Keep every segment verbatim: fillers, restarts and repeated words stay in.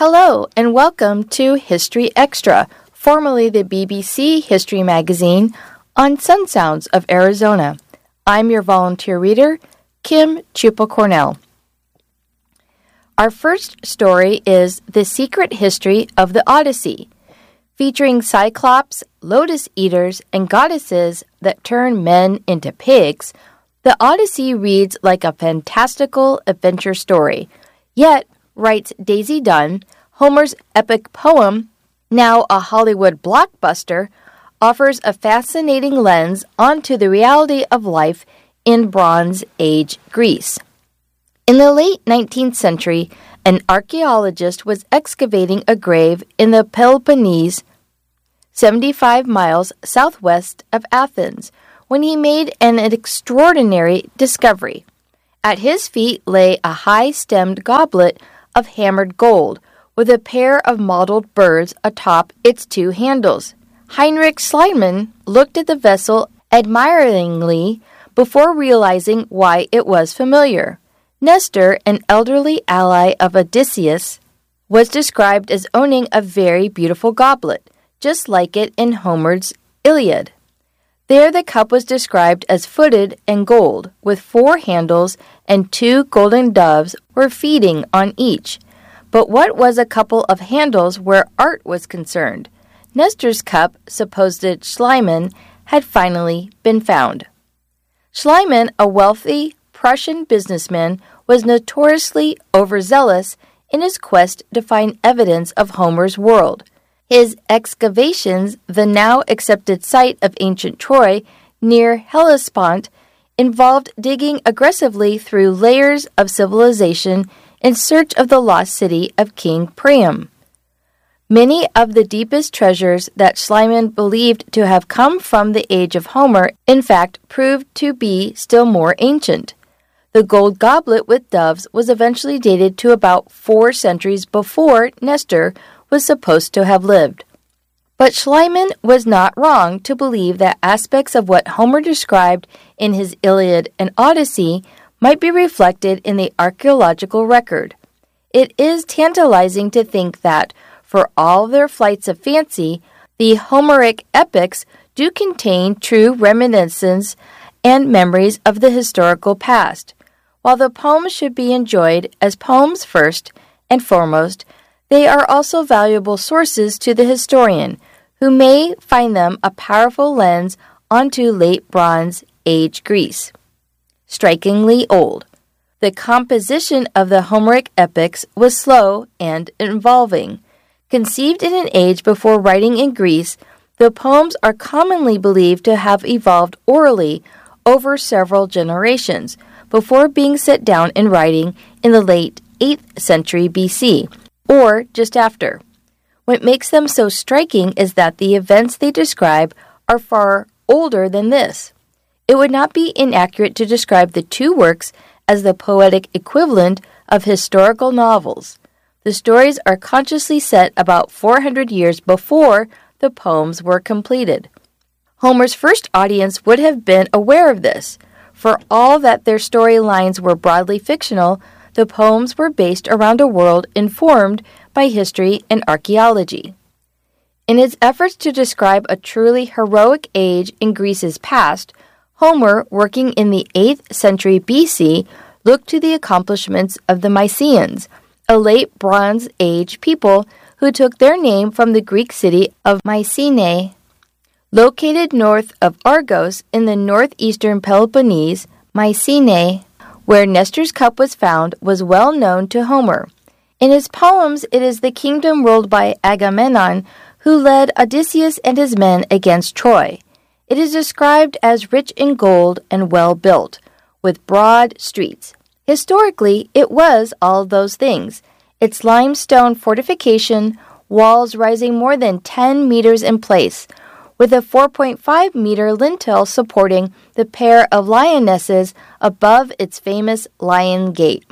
Hello, and welcome to History Extra, formerly the B B C History Magazine, on Sun Sounds of Arizona. I'm your volunteer reader, Kim Chupa Cornell. Our first story is The Secret History of the Odyssey, featuring Cyclops, lotus eaters, and goddesses that turn men into pigs. The Odyssey reads like a fantastical adventure story, yet, writes Daisy Dunn, Homer's epic poem, now a Hollywood blockbuster, offers a fascinating lens onto the reality of life in Bronze Age Greece. In the late nineteenth century, an archaeologist was excavating a grave in the Peloponnese, seventy-five miles southwest of Athens, when he made an extraordinary discovery. At his feet lay a high-stemmed goblet of hammered gold, with a pair of mottled birds atop its two handles. Heinrich Schliemann looked at the vessel admiringly before realizing why it was familiar. Nestor, an elderly ally of Odysseus, was described as owning a very beautiful goblet, just like it in Homer's Iliad. There the cup was described as footed and gold, with four handles, and two golden doves were feeding on each. But what was a couple of handles where art was concerned? Nestor's cup, supposed Schliemann, had finally been found. Schliemann, a wealthy Prussian businessman, was notoriously overzealous in his quest to find evidence of Homer's world. His excavations, the now accepted site of ancient Troy near Hellespont, involved digging aggressively through layers of civilization in search of the lost city of King Priam. Many of the deepest treasures that Schliemann believed to have come from the age of Homer, in fact, proved to be still more ancient. The gold goblet with doves was eventually dated to about four centuries before Nestor was supposed to have lived. But Schliemann was not wrong to believe that aspects of what Homer described in his Iliad and Odyssey might be reflected in the archaeological record. It is tantalizing to think that, for all their flights of fancy, the Homeric epics do contain true reminiscences and memories of the historical past. While the poems should be enjoyed as poems first and foremost, they are also valuable sources to the historian, who may find them a powerful lens onto late Bronze Age Greece. Strikingly old. The composition of the Homeric epics was slow and involving. Conceived in an age before writing in Greece, the poems are commonly believed to have evolved orally over several generations before being set down in writing in the late eighth century B C, or just after. What makes them so striking is that the events they describe are far older than this. It would not be inaccurate to describe the two works as the poetic equivalent of historical novels. The stories are consciously set about four hundred years before the poems were completed. Homer's first audience would have been aware of this. For all that their storylines were broadly fictional, the poems were based around a world informed by history and archaeology. In its efforts to describe a truly heroic age in Greece's past, Homer, working in the eighth century B C, looked to the accomplishments of the Mysians, a late Bronze Age people who took their name from the Greek city of Mycenae. Located north of Argos in the northeastern Peloponnese, Mycenae, where Nestor's cup was found, was well known to Homer. In his poems, it is the kingdom ruled by Agamemnon who led Odysseus and his men against Troy. It is described as rich in gold and well built, with broad streets. Historically, it was all those things. Its limestone fortification, walls rising more than ten meters in place, with a four point five meter lintel supporting the pair of lionesses above its famous Lion Gate.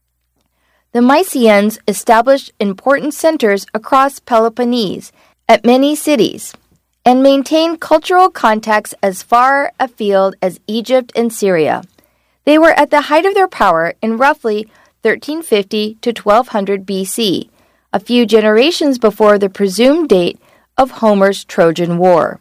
The Mysians established important centers across Peloponnese at many cities and maintained cultural contacts as far afield as Egypt and Syria. They were at the height of their power in roughly thirteen fifty to twelve hundred B C, a few generations before the presumed date of Homer's Trojan War.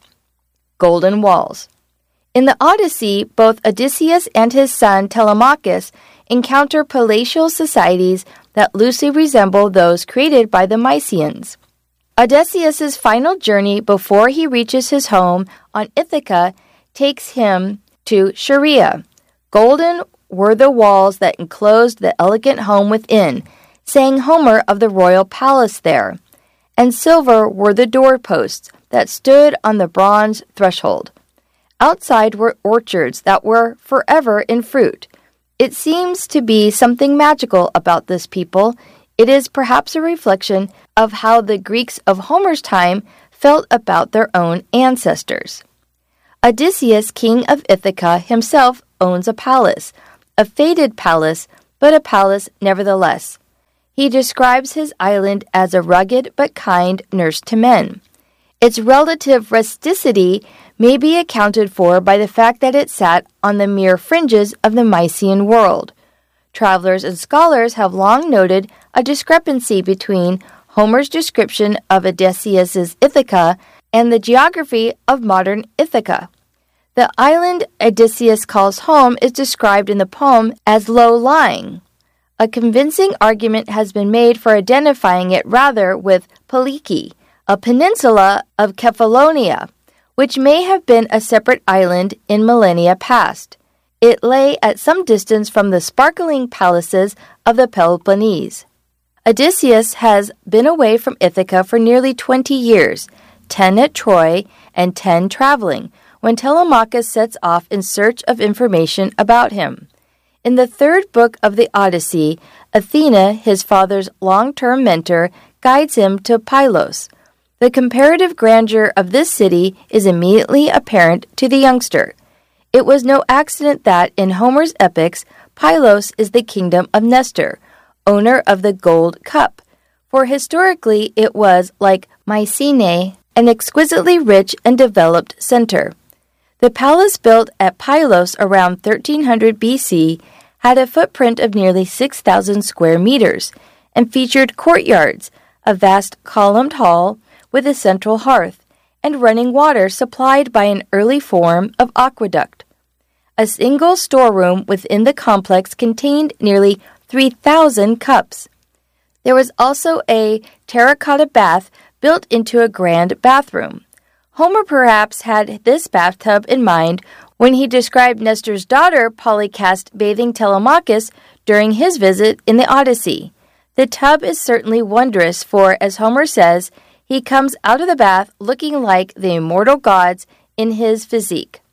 Golden Walls. In the Odyssey, both Odysseus and his son Telemachus encounter palatial societies that loosely resemble those created by the Mysians. Odysseus's final journey before he reaches his home on Ithaca takes him to Scheria. Golden were the walls that enclosed the elegant home within, saying Homer of the royal palace there, and silver were the doorposts that stood on the bronze threshold. Outside were orchards that were forever in fruit. It seems to be something magical about this people. It is perhaps a reflection of how the Greeks of Homer's time felt about their own ancestors. Odysseus, king of Ithaca, himself owns a palace, a faded palace, but a palace nevertheless. He describes his island as a rugged but kind nurse to men. Its relative rusticity may be accounted for by the fact that it sat on the mere fringes of the Mysian world. Travelers and scholars have long noted a discrepancy between Homer's description of Odysseus's Ithaca and the geography of modern Ithaca. The island Odysseus calls home is described in the poem as low-lying. A convincing argument has been made for identifying it rather with Peliki, a peninsula of Kephallonia, which may have been a separate island in millennia past. It lay at some distance from the sparkling palaces of the Peloponnese. Odysseus has been away from Ithaca for nearly twenty years, ten at Troy and ten traveling, when Telemachus sets off in search of information about him. In the third book of the Odyssey, Athena, his father's long-term mentor, guides him to Pylos. The comparative grandeur of this city is immediately apparent to the youngster. It was no accident that, in Homer's epics, Pylos is the kingdom of Nestor, owner of the gold cup, for historically it was, like Mycenae, an exquisitely rich and developed center. The palace built at Pylos around thirteen hundred B C had a footprint of nearly six thousand square meters and featured courtyards, a vast columned hall with a central hearth, and running water supplied by an early form of aqueduct. A single storeroom within the complex contained nearly three thousand cups. There was also a terracotta bath built into a grand bathroom. Homer perhaps had this bathtub in mind when he described Nestor's daughter Polycast bathing Telemachus during his visit in the Odyssey. The tub is certainly wondrous, for, as Homer says, he comes out of the bath looking like the immortal gods in his physique.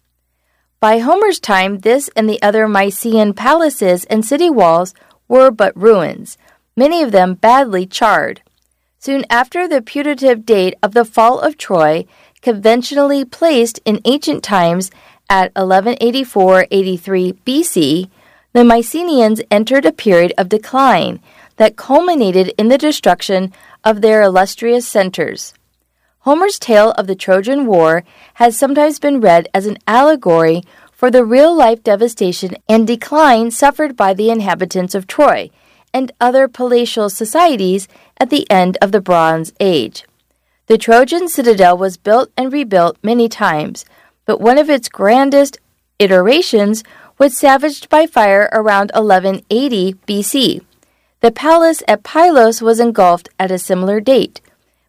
By Homer's time, this and the other Mysian palaces and city walls were but ruins, many of them badly charred. Soon after the putative date of the fall of Troy, conventionally placed in ancient times at eleven eighty-four to eighty-three B C, the Mycenaeans entered a period of decline that culminated in the destruction of their illustrious centers. Homer's tale of the Trojan War has sometimes been read as an allegory for the real-life devastation and decline suffered by the inhabitants of Troy and other palatial societies at the end of the Bronze Age. The Trojan citadel was built and rebuilt many times, but one of its grandest iterations was savaged by fire around eleven eighty B C. The palace at Pylos was engulfed at a similar date.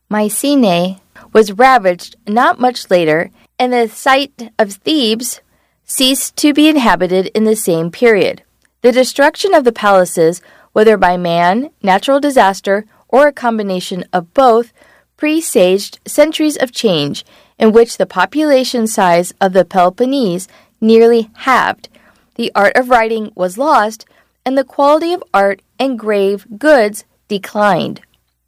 Mycenae was ravaged not much later, and the site of Thebes ceased to be inhabited in the same period. The destruction of the palaces, whether by man, natural disaster, or a combination of both, presaged centuries of change in which the population size of the Peloponnese nearly halved, the art of writing was lost, and the quality of art and grave goods declined.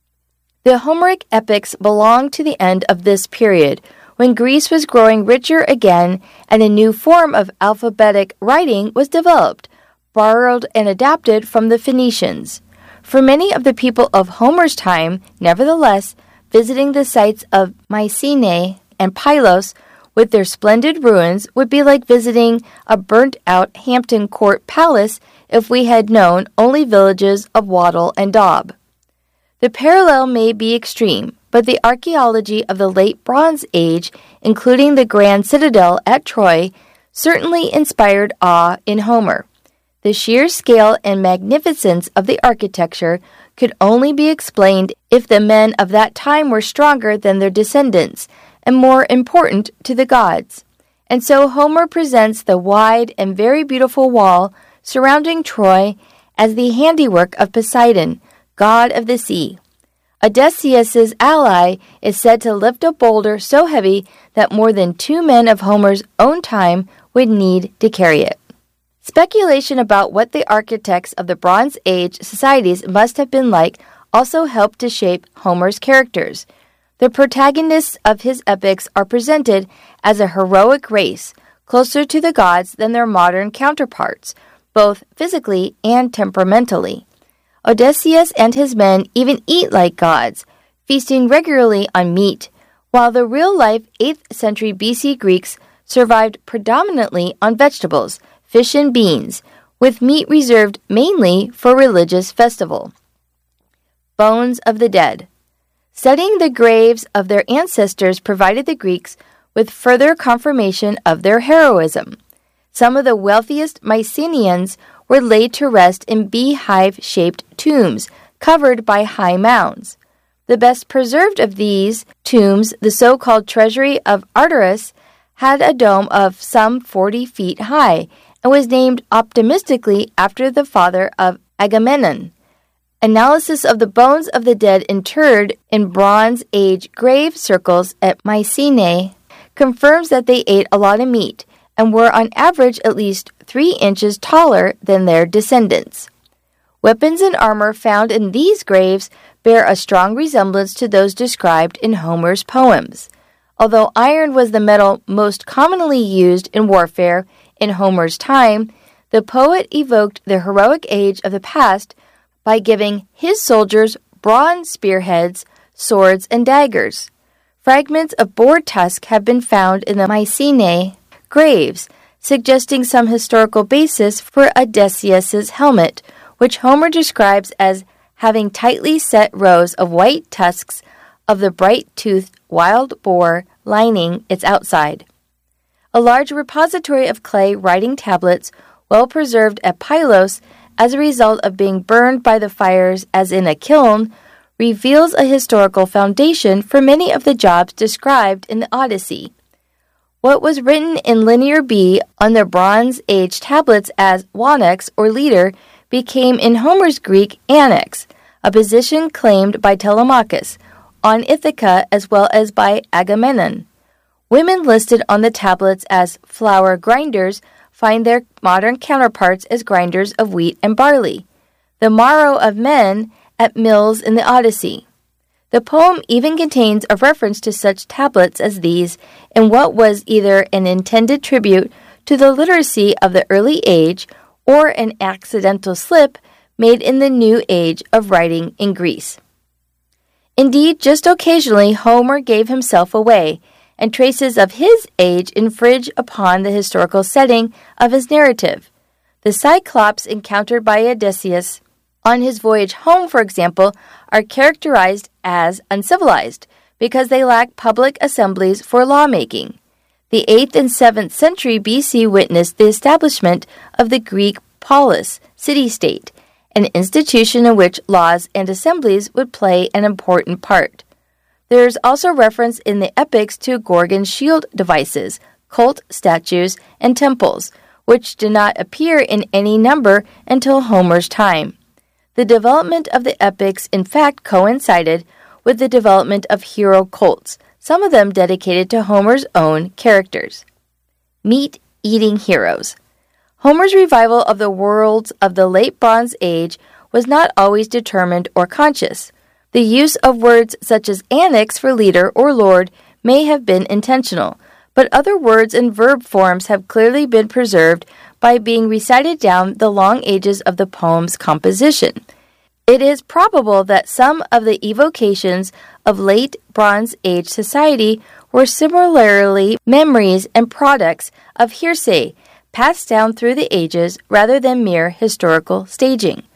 The Homeric epics belong to the end of this period, when Greece was growing richer again and a new form of alphabetic writing was developed, borrowed and adapted from the Phoenicians. For many of the people of Homer's time, nevertheless, visiting the sites of Mycenae and Pylos with their splendid ruins would be like visiting a burnt-out Hampton Court palace if we had known only villages of wattle and daub. The parallel may be extreme, but the archaeology of the Late Bronze Age, including the Grand Citadel at Troy, certainly inspired awe in Homer. The sheer scale and magnificence of the architecture could only be explained if the men of that time were stronger than their descendants and more important to the gods. And so Homer presents the wide and very beautiful wall surrounding Troy as the handiwork of Poseidon, god of the sea. Odysseus' ally is said to lift a boulder so heavy that more than two men of Homer's own time would need to carry it. Speculation about what the architects of the Bronze Age societies must have been like also helped to shape Homer's characters. The protagonists of his epics are presented as a heroic race, closer to the gods than their modern counterparts, both physically and temperamentally. Odysseus and his men even eat like gods, feasting regularly on meat, while the real-life eighth century B C Greeks survived predominantly on vegetables, fish and beans, with meat reserved mainly for religious festival. Bones of the dead. Studying the graves of their ancestors provided the Greeks with further confirmation of their heroism. Some of the wealthiest Mycenaeans were laid to rest in beehive-shaped tombs covered by high mounds. The best preserved of these tombs, the so-called Treasury of Arteris, had a dome of some forty feet high and was named optimistically after the father of Agamemnon. Analysis of the bones of the dead interred in Bronze Age grave circles at Mycenae confirms that they ate a lot of meat and were on average at least three inches taller than their descendants. Weapons and armor found in these graves bear a strong resemblance to those described in Homer's poems. Although iron was the metal most commonly used in warfare in Homer's time, the poet evoked the heroic age of the past by giving his soldiers bronze spearheads, swords, and daggers. Fragments of boar tusk have been found in the Mycenae graves, suggesting some historical basis for Odysseus' helmet, which Homer describes as having tightly set rows of white tusks of the bright-toothed wild boar lining its outside. A large repository of clay writing tablets, well preserved at Pylos as a result of being burned by the fires as in a kiln, reveals a historical foundation for many of the jobs described in the Odyssey. What was written in Linear B on the Bronze Age tablets as wanax or leader became in Homer's Greek annex, a position claimed by Telemachus, on Ithaca as well as by Agamemnon. Women listed on the tablets as flour grinders find their modern counterparts as grinders of wheat and barley. The morrow of men at mills in the Odyssey. The poem even contains a reference to such tablets as these in what was either an intended tribute to the literacy of the early age or an accidental slip made in the new age of writing in Greece. Indeed, just occasionally Homer gave himself away, and traces of his age infringe upon the historical setting of his narrative. The Cyclops encountered by Odysseus on his voyage home, for example, are characterized as uncivilized because they lack public assemblies for lawmaking. The eighth and seventh century B C witnessed the establishment of the Greek polis, city-state, an institution in which laws and assemblies would play an important part. There is also reference in the epics to Gorgon shield devices, cult statues, and temples, which did not appear in any number until Homer's time. The development of the epics in fact coincided with the development of hero cults, some of them dedicated to Homer's own characters. Meat-eating heroes. Homer's revival of the worlds of the Late Bronze Age was not always determined or conscious. The use of words such as annex for leader or lord may have been intentional, but other words and verb forms have clearly been preserved by being recited down the long ages of the poem's composition. It is probable that some of the evocations of late Bronze Age society were similarly memories and products of hearsay passed down through the ages rather than mere historical staging.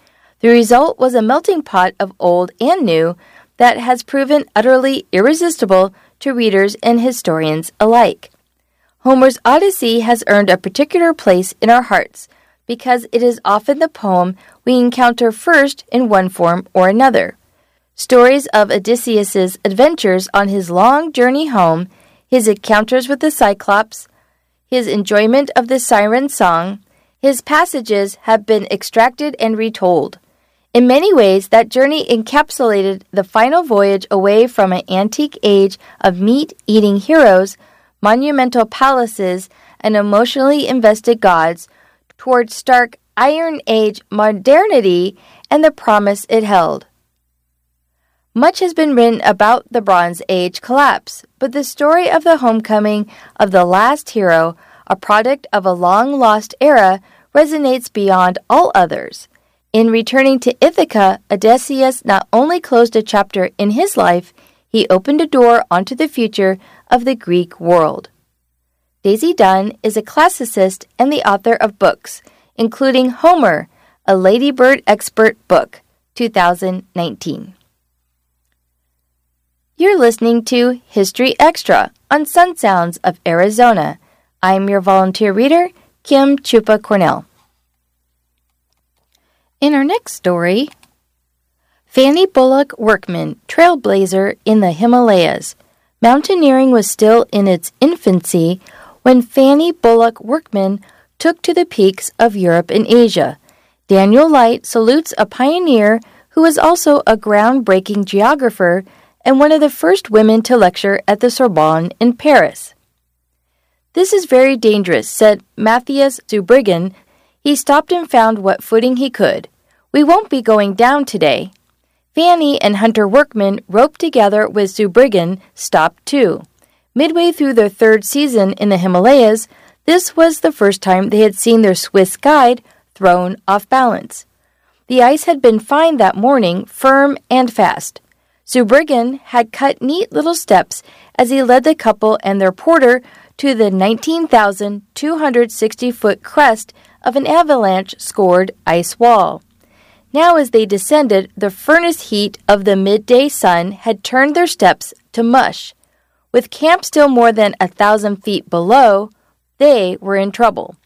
The result was a melting pot of old and new that has proven utterly irresistible to readers and historians alike. Homer's Odyssey has earned a particular place in our hearts because it is often the poem we encounter first in one form or another. Stories of Odysseus's adventures on his long journey home, his encounters with the Cyclops, his enjoyment of the Siren song, his passages have been extracted and retold. In many ways, that journey encapsulated the final voyage away from an antique age of meat-eating heroes, monumental palaces, and emotionally invested gods towards stark Iron Age modernity and the promise it held. Much has been written about the Bronze Age collapse, but the story of the homecoming of the last hero, a product of a long-lost era, resonates beyond all others. In returning to Ithaca, Odysseus not only closed a chapter in his life, he opened a door onto the future of the Greek world. Daisy Dunn is a classicist and the author of books, including Homer, a Ladybird Expert book, two thousand nineteen. You're listening to History Extra on Sun Sounds of Arizona. I'm your volunteer reader, Kim Chupa Cornell. In our next story, Fanny Bullock Workman, trailblazer in the Himalayas. Mountaineering was still in its infancy when Fanny Bullock Workman took to the peaks of Europe and Asia. Daniel Light salutes a pioneer who was also a groundbreaking geographer and one of the first women to lecture at the Sorbonne in Paris. "This is very dangerous," said Matthias Zurbriggen. He stopped and found what footing he could. "We won't be going down today." Fanny and Hunter Workman, roped together with Zurbriggen, stopped too. Midway through their third season in the Himalayas, this was the first time they had seen their Swiss guide thrown off balance. The ice had been fine that morning, firm and fast. Zurbriggen had cut neat little steps as he led the couple and their porter to the nineteen thousand two hundred sixty foot crest of an avalanche-scored ice wall. Now as they descended, the furnace heat of the midday sun had turned their steps to mush. With camp still more than a thousand feet below, they were in trouble.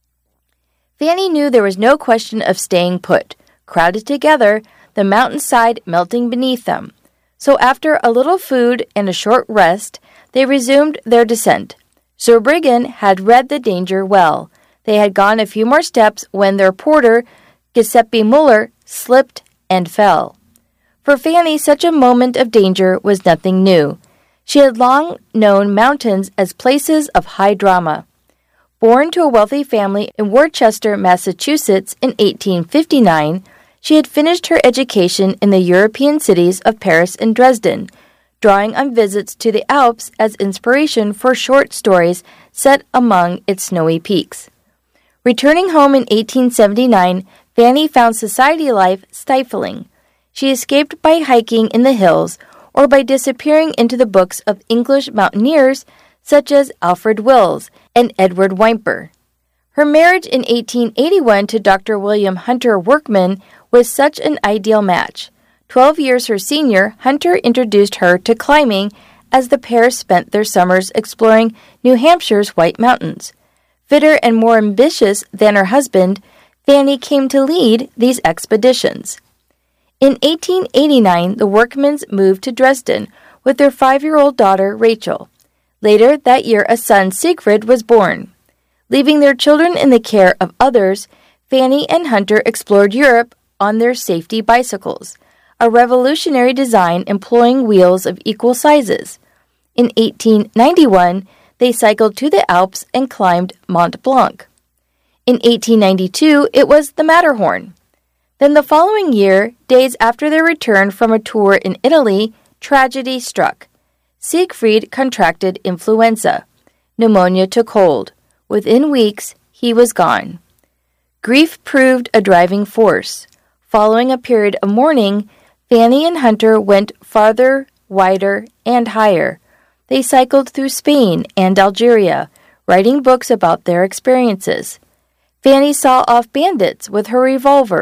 Fanny knew there was no question of staying put, crowded together, the mountainside melting beneath them. So after a little food and a short rest, they resumed their descent. Zurbriggen had read the danger well. They had gone a few more steps when their porter, Giuseppe Muller, slipped and fell. For Fanny, such a moment of danger was nothing new. She had long known mountains as places of high drama. Born to a wealthy family in Worcester, Massachusetts in eighteen fifty-nine, she had finished her education in the European cities of Paris and Dresden, drawing on visits to the Alps as inspiration for short stories set among its snowy peaks. Returning home in eighteen seventy-nine, Fanny found society life stifling. She escaped by hiking in the hills or by disappearing into the books of English mountaineers such as Alfred Wills and Edward Whymper. Her marriage in eighteen eighty-one to Doctor William Hunter Workman was such an ideal match. Twelve years her senior, Hunter introduced her to climbing as the pair spent their summers exploring New Hampshire's White Mountains. Fitter and more ambitious than her husband, Fanny came to lead these expeditions. In eighteen eighty-nine, the Workmans moved to Dresden with their five-year-old daughter, Rachel. Later that year, a son, Siegfried, was born. Leaving their children in the care of others, Fanny and Hunter explored Europe on their safety bicycles, a revolutionary design employing wheels of equal sizes. In eighteen ninety-one, they cycled to the Alps and climbed Mont Blanc. In eighteen ninety-two, it was the Matterhorn. Then the following year, days after their return from a tour in Italy, tragedy struck. Siegfried contracted influenza. Pneumonia took hold. Within weeks, he was gone. Grief proved a driving force. Following a period of mourning, Fanny and Hunter went farther, wider, and higher. They cycled through Spain and Algeria, writing books about their experiences. Fanny saw off bandits with her revolver,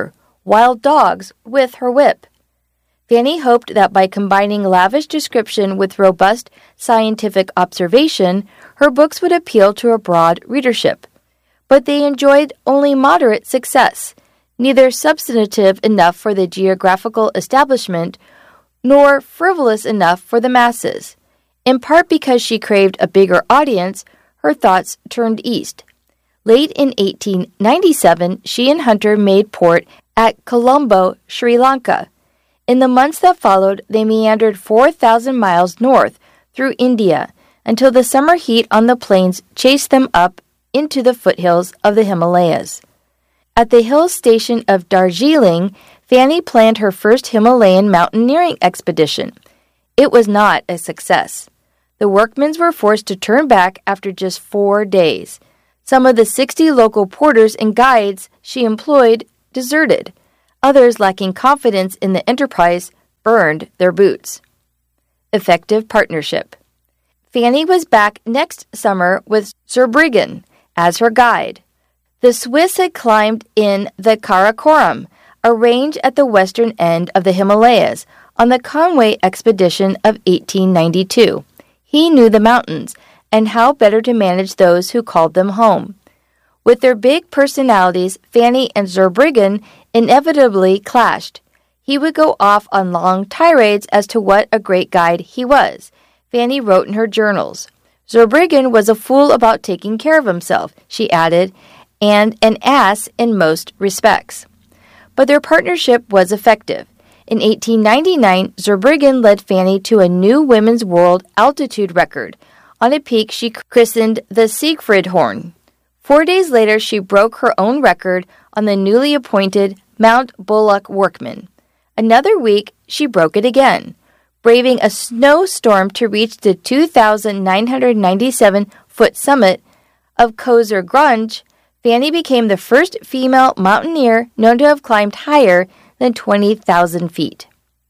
wild dogs with her whip. Fanny hoped that by combining lavish description with robust scientific observation, her books would appeal to a broad readership. But they enjoyed only moderate success, neither substantive enough for the geographical establishment nor frivolous enough for the masses. In part because she craved a bigger audience, her thoughts turned east. Late in eighteen ninety-seven, she and Hunter made port at Colombo, Sri Lanka. In the months that followed, they meandered four thousand miles north through India until the summer heat on the plains chased them up into the foothills of the Himalayas. At the hill station of Darjeeling, Fanny planned her first Himalayan mountaineering expedition. It was not a success. The workmen were forced to turn back after just four days. Some of the sixty local porters and guides she employed deserted. Others, lacking confidence in the enterprise, burned their boots. Effective partnership. Fanny was back next summer with Zurbriggen as her guide. The Swiss had climbed in the Karakoram, a range at the western end of the Himalayas, on the Conway expedition of eighteen ninety-two. He knew the mountains, and how better to manage those who called them home. With their big personalities, Fanny and Zurbriggen inevitably clashed. He would go off on long tirades as to what a great guide he was, Fanny wrote in her journals. Zurbriggen was a fool about taking care of himself, she added, and an ass in most respects. But their partnership was effective. In eighteen ninety-nine, Zurbriggen led Fanny to a new women's world altitude record on a peak she christened the Siegfriedhorn. Four days later, she broke her own record on the newly appointed Mount Bullock Workman. Another week, she broke it again, braving a snowstorm to reach the two thousand nine hundred ninety-seven foot summit of Kozer Grunge. Fanny became the first female mountaineer known to have climbed higher than twenty thousand feet.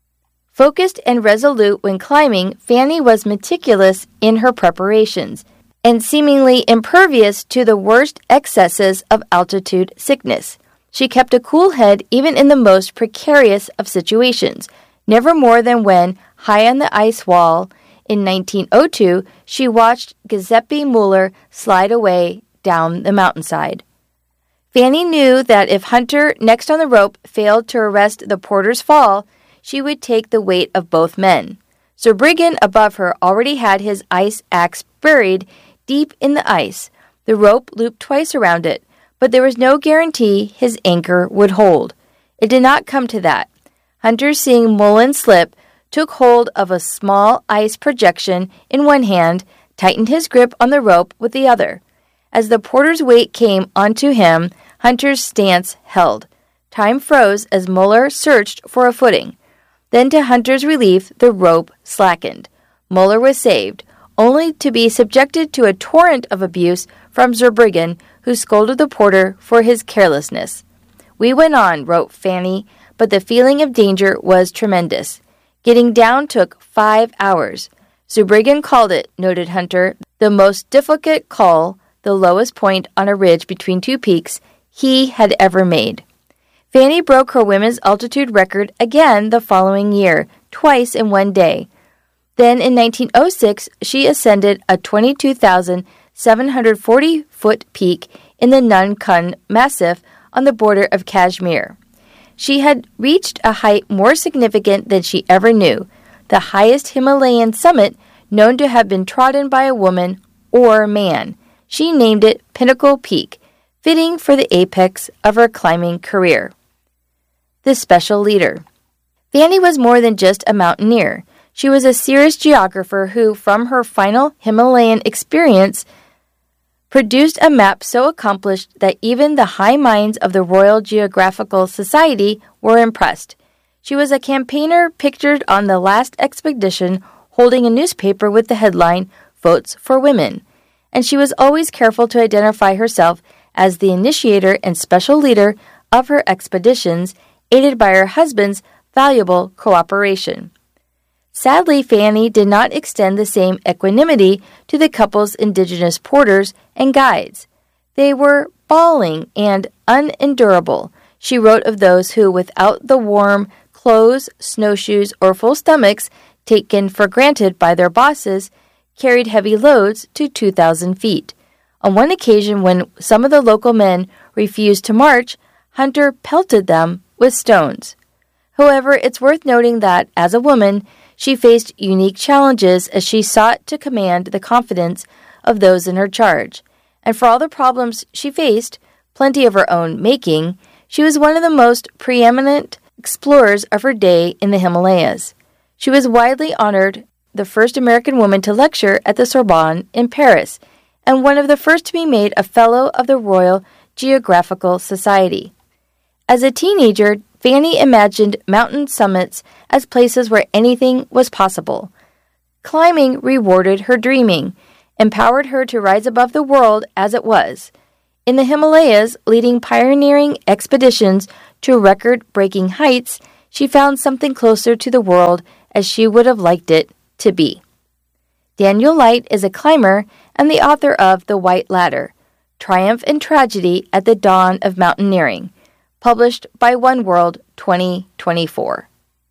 Focused and resolute when climbing, Fanny was meticulous in her preparations and seemingly impervious to the worst excesses of altitude sickness. She kept a cool head even in the most precarious of situations, never more than when, high on the ice wall, in nineteen oh two, she watched Giuseppe Muller slide away down the mountainside. Fanny knew that if Hunter, next on the rope, failed to arrest the porter's fall, she would take the weight of both men. Zurbriggen above her already had his ice axe buried deep in the ice, the rope looped twice around it, but there was no guarantee his anchor would hold. It did not come to that. Hunter, seeing Mullen slip, took hold of a small ice projection in one hand, tightened his grip on the rope with the other. As the porter's weight came onto him, Hunter's stance held. Time froze as Muller searched for a footing. Then, to Hunter's relief, the rope slackened. Muller was saved, only to be subjected to a torrent of abuse from Zurbriggen, who scolded the porter for his carelessness. "We went on," wrote Fanny, "but the feeling of danger was tremendous. Getting down took five hours. Zurbriggen called it," noted Hunter, "the most difficult call, the lowest point on a ridge between two peaks, he had ever made." Fanny broke her women's altitude record again the following year, twice in one day. Then in nineteen oh six, she ascended a twenty-two thousand seven hundred forty foot peak in the Nun Kun Massif on the border of Kashmir. She had reached a height more significant than she ever knew, the highest Himalayan summit known to have been trodden by a woman or man. She named it Pinnacle Peak, fitting for the apex of her climbing career. The special leader. Fanny was more than just a mountaineer. She was a serious geographer who, from her final Himalayan experience, produced a map so accomplished that even the high minds of the Royal Geographical Society were impressed. She was a campaigner pictured on the last expedition holding a newspaper with the headline, "Votes for Women," and she was always careful to identify herself as the initiator and special leader of her expeditions, aided by her husband's valuable cooperation. Sadly, Fanny did not extend the same equanimity to the couple's indigenous porters and guides. They were bawling and unendurable. She wrote of those who, without the warm clothes, snowshoes, or full stomachs taken for granted by their bosses, carried heavy loads to two thousand feet. On one occasion, when some of the local men refused to march, Hunter pelted them with stones. However, it's worth noting that, as a woman, she faced unique challenges as she sought to command the confidence of those in her charge. And for all the problems she faced, plenty of her own making, she was one of the most preeminent explorers of her day in the Himalayas. She was widely honored, the first American woman to lecture at the Sorbonne in Paris, and one of the first to be made a Fellow of the Royal Geographical Society. As a teenager, Fanny imagined mountain summits as places where anything was possible. Climbing rewarded her dreaming, empowered her to rise above the world as it was. In the Himalayas, leading pioneering expeditions to record-breaking heights, she found something closer to the world as she would have liked it to be. Daniel Light is a climber and the author of The White Ladder, Triumph and Tragedy at the Dawn of Mountaineering, published by One World twenty twenty-four.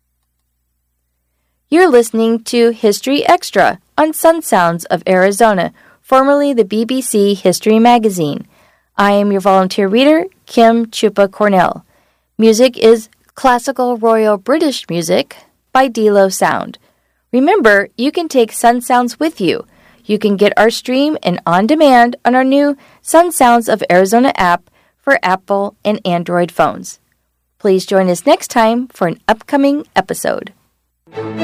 You're listening to History Extra on Sun Sounds of Arizona, formerly the B B C History Magazine. I am your volunteer reader, Kim Chupa Cornell. Music is Classical Royal British Music by D-Lo Sound. Remember, you can take Sun Sounds with you. You can get our stream and on demand on our new Sun Sounds of Arizona app for Apple and Android phones. Please join us next time for an upcoming episode.